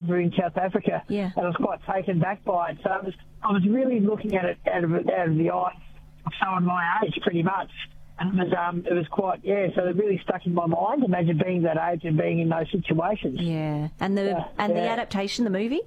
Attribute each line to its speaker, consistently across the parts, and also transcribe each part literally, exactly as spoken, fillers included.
Speaker 1: were in South Africa,
Speaker 2: Yeah.
Speaker 1: and I was quite taken back by it. So I was, I was really looking at it out of, out of the eye of someone my age, pretty much. And it was, um, it was quite, yeah, so it really stuck in my mind. Imagine being that age and being in those situations.
Speaker 2: Yeah. And the
Speaker 1: Yeah,
Speaker 2: and the
Speaker 1: yeah.
Speaker 2: adaptation, the movie?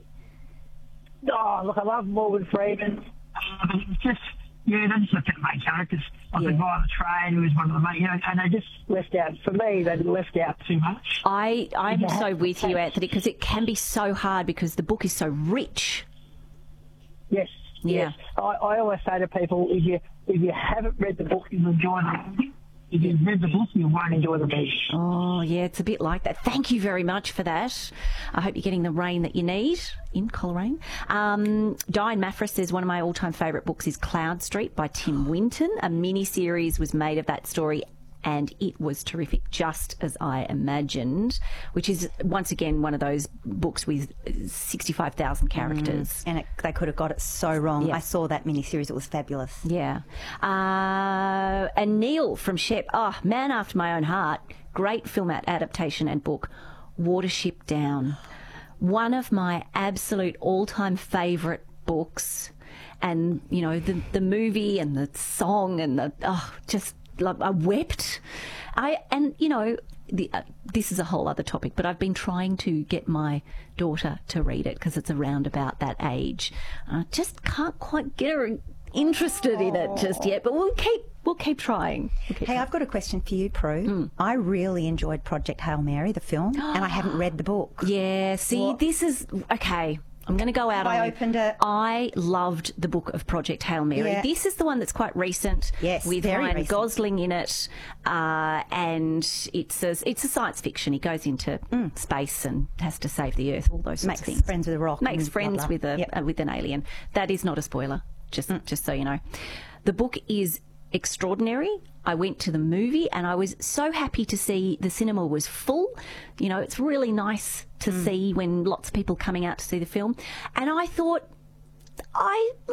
Speaker 1: Oh, look, I love Morgan Freeman. Uh, but it's just, yeah, they just looked at the main characters. Like
Speaker 2: Yeah.
Speaker 1: the guy on the train who was one of the main, you know, and they just left out, for me, they left out too much.
Speaker 2: I, I'm
Speaker 1: Yeah.
Speaker 2: so with you, Anthony, because it can be so hard because the book is so rich.
Speaker 1: Yes.
Speaker 2: Yeah.
Speaker 1: Yes. I, I always say to people, if you if you haven't read the book, you'll enjoy the movie. If you've read the book, you won't enjoy the movie.
Speaker 2: Oh, yeah, it's a bit like that. Thank you very much for that. I hope you're getting the rain that you need in Coleraine. Um, Diane Maffra says one of my all-time favourite books is Cloud Street by Tim Winton. A mini-series was made of that story and it was terrific, just as I imagined, which is, once again, one of those books with sixty-five thousand characters.
Speaker 3: Mm. And it, they could have got it so wrong.
Speaker 2: Yeah.
Speaker 3: I saw that miniseries. It was fabulous.
Speaker 2: Yeah. Uh, and Neil from Shep, oh, man after my own heart, great film adaptation and book, Watership Down. One of my absolute all-time favourite books. And, you know, the, the movie and the song and the, oh, just... I wept. I and you know the, uh, this is a whole other topic, but I've been trying to get my daughter to read it because it's around about that age. I just can't quite get her interested in it just yet. But we'll keep we'll keep trying. We'll keep
Speaker 3: Hey,
Speaker 2: trying.
Speaker 3: I've got a question for you, Prue. Mm. I really enjoyed Project Hail Mary, the film, and I haven't read the book.
Speaker 2: Yeah. See,
Speaker 3: What?
Speaker 2: this is okay. I'm going to go out
Speaker 3: Have
Speaker 2: on
Speaker 3: I
Speaker 2: you.
Speaker 3: opened it?
Speaker 2: I loved the book of Project Hail Mary.
Speaker 3: Yeah.
Speaker 2: This is the one that's quite recent.
Speaker 3: Yes,
Speaker 2: with
Speaker 3: very
Speaker 2: Ryan
Speaker 3: recent.
Speaker 2: Gosling in it, uh, and it's a, it's a science fiction. He goes into
Speaker 3: Mm.
Speaker 2: space and has to save the Earth. All those sorts
Speaker 3: Makes
Speaker 2: of things.
Speaker 3: friends with a rock.
Speaker 2: Makes
Speaker 3: and
Speaker 2: friends
Speaker 3: blah, blah.
Speaker 2: with a
Speaker 3: Yep.
Speaker 2: uh, with an alien. That is not a spoiler. Just just so you know, the book is extraordinary. I went to the movie and I was so happy to see the cinema was full. You know, it's really nice to see when lots of people coming out to see the film. And I thought, I